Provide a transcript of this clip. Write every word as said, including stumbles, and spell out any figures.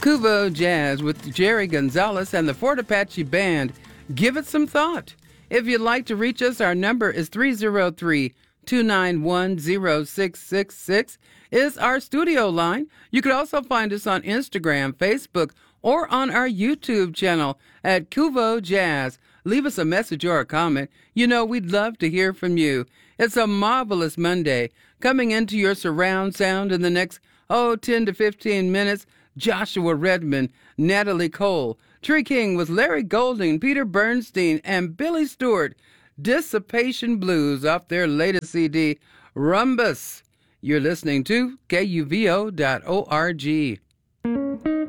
Kuvo Jazz with Jerry Gonzalez and the Fort Apache Band. Give it some thought. If you'd like to reach us, our number is three oh three, two nine one, oh six six six is our studio line. You could also find us on Instagram, Facebook, or on our YouTube channel at Kuvo Jazz. Leave us a message or a comment. You know, we'd love to hear from you. It's a marvelous Monday. Coming into your surround sound in the next, oh, ten to fifteen minutes, Joshua Redman, Natalie Cole, Tree King with Larry Golding, Peter Bernstein, and Billy Stewart. Dissipation Blues off their latest C D, Rumbus. You're listening to K U V O dot org.